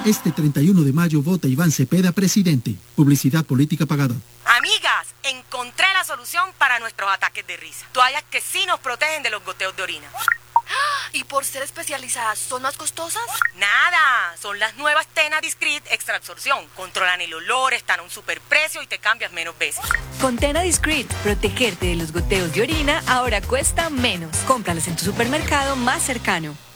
Este 31 de mayo vota Iván Cepeda presidente. Publicidad política pagada. Amigas, encontré la solución para nuestros ataques de risa. Toallas que sí nos protegen de los goteos de orina. ¿Y por ser especializadas son más costosas? Nada, son las nuevas Tena Discreet Extra Absorción. Controlan el olor, están a un superprecio y te cambias menos veces. Con Tena Discreet, protegerte de los goteos de orina ahora cuesta menos. Cómpralas en tu supermercado más cercano.